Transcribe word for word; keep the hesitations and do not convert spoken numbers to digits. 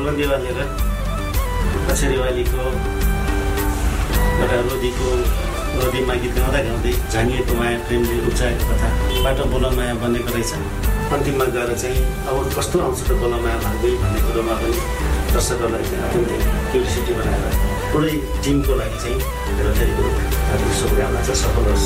सुगन्धीवाली र कछेरीवालीको एउटा रोदीको रोदीमा गीत गाउँदा गाउँदै झाँगिएको माया प्रेमले उब्जाएको कथा बाटो बोला माया बनेको रहेछ। अन्तिममा गएर चाहिँ अब कस्तो आउँछ त बोला माया भाग्दै भन्ने कुरोमा पनि दर्शकहरूलाई चाहिँ अत्यन्तै क्युरियोसिटी बनाएर पुरै टिमको लागि चाहिँ धेरै धेरै हार्दिक शुभकामना छ। सफल होस्।